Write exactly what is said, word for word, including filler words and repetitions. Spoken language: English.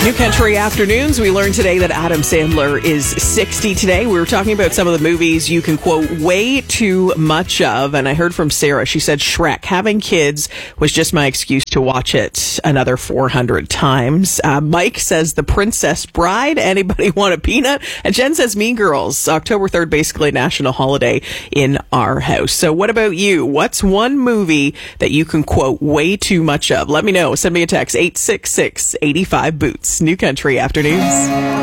New Country Afternoons. We learned today that Adam Sandler is sixty today. We were talking about some of the movies you can quote way too much of. And I heard from Sarah. She said Shrek. Having kids was just my excuse to watch it another four hundred times. Uh, Mike says The Princess Bride. Anybody want a peanut? And Jen says Mean Girls. October third, basically a national holiday in our house. So what about you? What's one movie that you can quote way too much of? Let me know. Send me a text, eight six six, eight five, boots. New Country Afternoons.